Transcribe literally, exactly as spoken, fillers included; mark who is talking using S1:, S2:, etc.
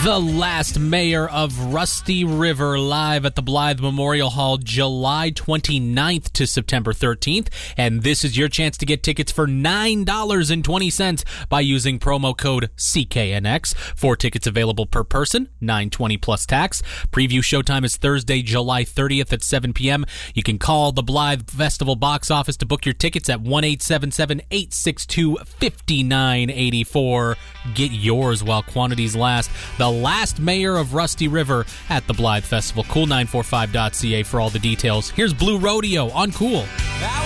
S1: The Last Mayor of Rusty River, live at the Blythe Memorial Hall, July twenty-ninth to September thirteenth. And this is your chance to get tickets for nine dollars and twenty cents by using promo code C K N X. Four tickets available per person, nine dollars and twenty cents plus tax. Preview showtime is Thursday, July thirtieth at seven p.m. You can call the Blythe Festival box office to book your tickets at one eight seven seven, eight six two, five nine eight four. Get yours while quantities last. The Last Mayor of Rusty River at the Blythe Festival. cool nine four five dot c a for all the details. Here's Blue Rodeo on Cool.
S2: That